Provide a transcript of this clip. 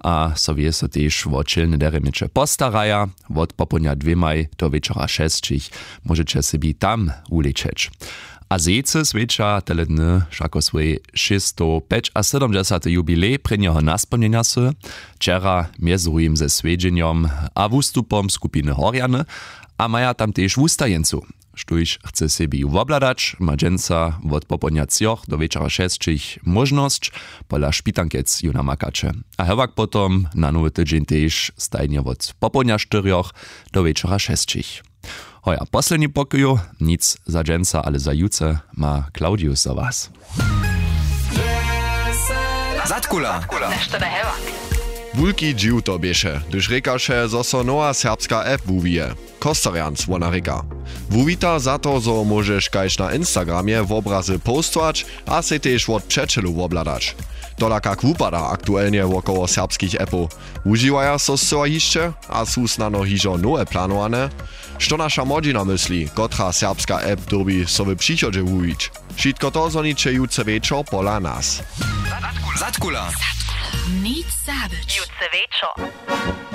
a sobie so też wo čilne deremeče postaraja, od popołudnia 2 do wieczora 6 możecie sobie tam ulecieć. A zejce sweča tele dny šako svoj 675 jubilej prejnjeho naspomnjenja se, včera mjezujem ze svedženjom a vustupom skupiny Horjany, a maja tam tež wustajencu. Štuž chce sebi wobladać, ma dženca od popołudnia 3 do wieczora 6 możność pola szpitankec ju namakacze. A hewak potom na nowy tydzień tež stajnie od popołudnia 4 do wieczora 6. Hoja poslední pokoju, nic za dženca, ale za juce ma Klaudius za was. Zatkula. Nešto da hevak. Wulki dživ to běše, když rekaše, zo so nowa serbska app wuvije. Kosterians wona reka. Wuvita za to, zo możesz kajś na Instagramie w obrazy postować, a se też od przeczelu wobladać. Dola kak wupada aktualnie wokoło serbskich appów. Używają so zcela hiszcze, a są snano hiżo nowe planowane. Što nasza młodzina myśli, kotra serbska app dobi so w przychodzie wujić. Wszystko to zonicze jutce wieczor pola nas. Zatkula. Nic zabić. Jutce wieczor.